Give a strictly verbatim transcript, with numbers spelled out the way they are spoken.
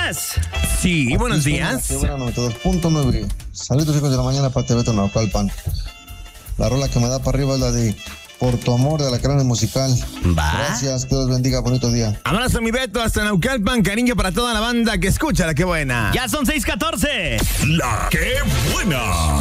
días. Sí, buenos días. Qué buena noventa y dos punto nueve. Saludos, hijos de la mañana para T V Naucalpan. La rola que me da para arriba es la de Por tu amor de la Cráneo Musical. Va. Gracias, que Dios bendiga, bonito día. Abrazo mi Beto hasta Naucalpan, cariño para toda la banda que escucha La Que Buena. Ya son seis catorce. La Que Buena.